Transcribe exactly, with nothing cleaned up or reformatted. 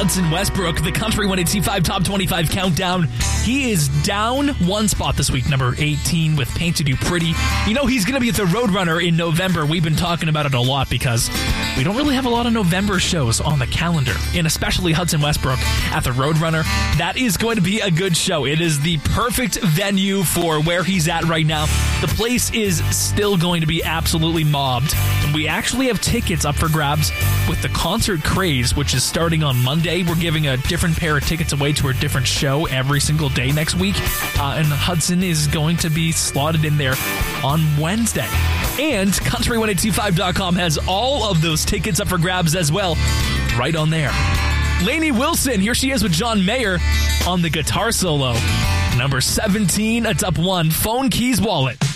Hudson Westbrook, the Country one eighty-five Top twenty-five Countdown. He is down one spot this week, number eighteen, with Painted You Pretty. You know he's going to be at the Roadrunner in November. We've been talking about it a lot because we don't really have a lot of November shows on the calendar, and especially Hudson Westbrook at the Roadrunner. That is going to be a good show. It is the perfect venue for where he's at right now. The place is still going to be absolutely mobbed, and we actually have tickets up for grabs with the Concert Craze, which is starting on Monday. We're giving a different pair of tickets away to a different show every single day next week, uh, and Hudson is going to be slotted in there on Wednesday. And country one eighty-five dot com has all of those tickets up for grabs as well, right on there. Lainey Wilson, here she is with John Mayer on the guitar solo. Number seventeen, it's up one, Phone Keys Wallet.